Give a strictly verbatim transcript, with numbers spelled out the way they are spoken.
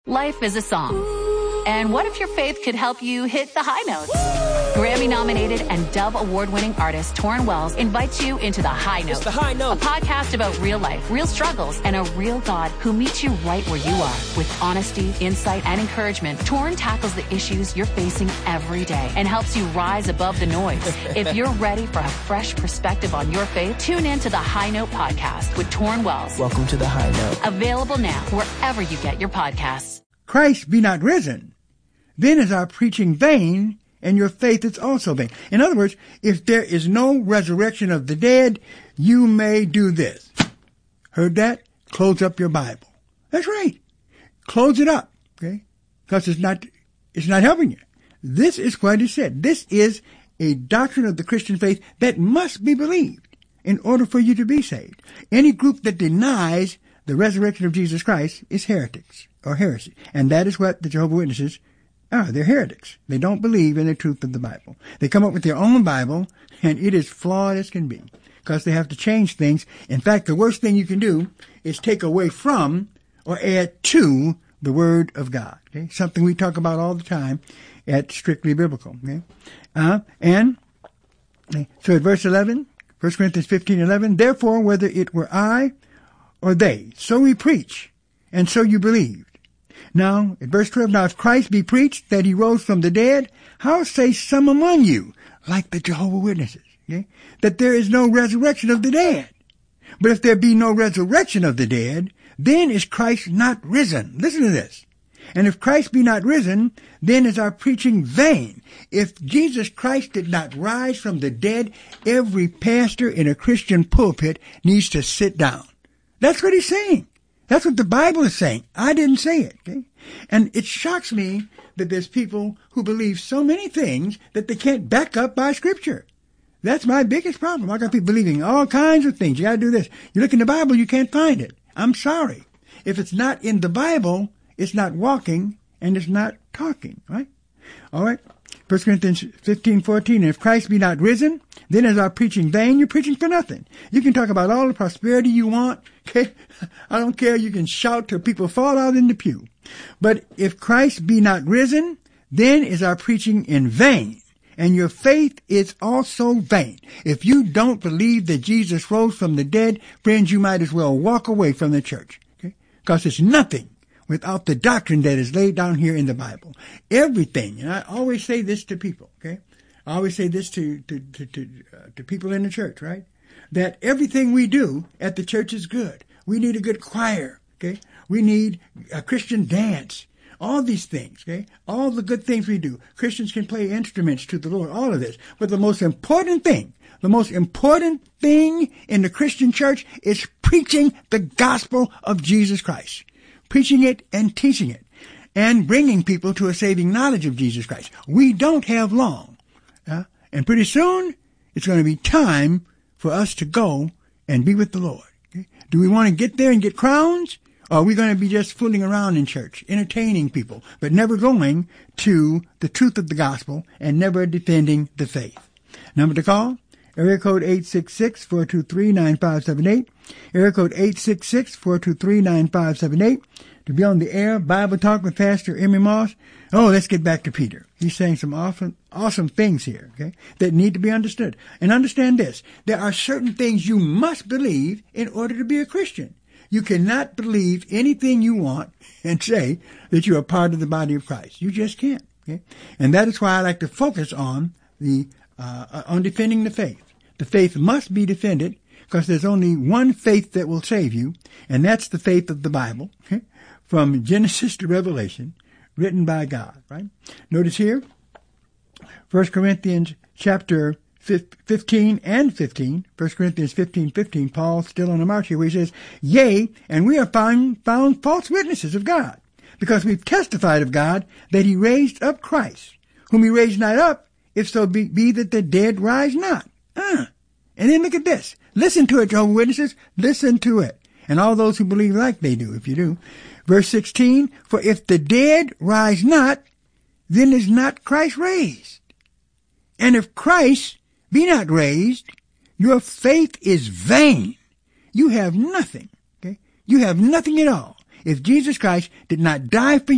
Life is a song. And what if your faith could help you hit the high notes? Grammy-nominated and Dove Award-winning artist Torrin Wells invites you into The High Note. It's The High Note. A podcast about real life, real struggles, and a real God who meets you right where you are. With honesty, insight, and encouragement, Torrin tackles the issues you're facing every day and helps you rise above the noise. If you're ready for a fresh perspective on your faith, tune in to The High Note podcast with Torrin Wells. Welcome to The High Note. Available now wherever you get your podcasts. Christ be not risen, then is our preaching vain, and your faith is also vain. In other words, if there is no resurrection of the dead, you may do this. Heard that? Close up your Bible. That's right. Close it up, okay? Because it's not, it's not helping you. This is what it said. This is a doctrine of the Christian faith that must be believed in order for you to be saved. Any group that denies the resurrection of Jesus Christ is heretics or heresy. And that is what the Jehovah's Witnesses are. They're heretics. They don't believe in the truth of the Bible. They come up with their own Bible, and it is flawed as can be because they have to change things. In fact, the worst thing you can do is take away from or add to the Word of God. Okay? Something we talk about all the time at Strictly Biblical. Okay? Uh, and so at verse eleven, First Corinthians fifteen eleven, therefore, whether it were I or they, so we preach, and so you believed. Now, at verse twelve, now if Christ be preached that he rose from the dead, how say some among you, like the Jehovah's Witnesses, okay, that there is no resurrection of the dead? But if there be no resurrection of the dead, then is Christ not risen. Listen to this. And if Christ be not risen, then is our preaching vain. If Jesus Christ did not rise from the dead, every pastor in a Christian pulpit needs to sit down. That's what he's saying. That's what the Bible is saying. I didn't say it, okay? And it shocks me that there's people who believe so many things that they can't back up by Scripture. That's my biggest problem. I got people believing all kinds of things. You gotta do this. You look in the Bible, you can't find it. I'm sorry. If it's not in the Bible, it's not walking and it's not talking, right? All right. First Corinthians fifteen fourteen, and if Christ be not risen, then is our preaching vain. You're preaching for nothing. You can talk about all the prosperity you want. Okay? I don't care. You can shout till people fall out in the pew. But if Christ be not risen, then is our preaching in vain, and your faith is also vain. If you don't believe that Jesus rose from the dead, friends, you might as well walk away from the church. Okay? Because it's nothing without the doctrine that is laid down here in the Bible. Everything, and I always say this to people, okay? I always say this to to to to, uh, to people in the church, right? That everything we do at the church is good. We need a good choir, okay? We need a Christian dance. All these things, okay? All the good things we do. Christians can play instruments to the Lord, all of this. But the most important thing, the most important thing in the Christian church is preaching the gospel of Jesus Christ. Preaching it and teaching it, and bringing people to a saving knowledge of Jesus Christ. We don't have long. Uh, and pretty soon, it's going to be time for us to go and be with the Lord. Okay? Do we want to get there and get crowns? Or are we going to be just fooling around in church, entertaining people, but never going to the truth of the gospel and never defending the faith? Number to call? Area code eight six six, four two three, nine five seven eight. Area code eight six six, four two three, nine five seven eight. To be on the air, Bible Talk with Pastor Emmy Moss. Oh, let's get back to Peter. He's saying some awesome, awesome things here, okay, that need to be understood. And understand this. There are certain things you must believe in order to be a Christian. You cannot believe anything you want and say that you're a part of the body of Christ. You just can't, okay? And that is why I like to focus on the, uh, on defending the faith. The faith must be defended because there's only one faith that will save you, and that's the faith of the Bible, okay? From Genesis to Revelation, written by God, right? Notice here, First Corinthians chapter fifteen and fifteen, First Corinthians fifteen, fifteen, Paul still on the march here, where he says, yea, and we are found, found false witnesses of God, because we've testified of God that he raised up Christ, whom he raised not up, if so be, be that the dead rise not. Uh. And then look at this. Listen to it, Jehovah's Witnesses. Listen to it. And all those who believe like they do, if you do. Verse sixteen, for if the dead rise not, then is not Christ raised. And if Christ be not raised, your faith is vain. You have nothing. Okay? You have nothing at all. If Jesus Christ did not die for you,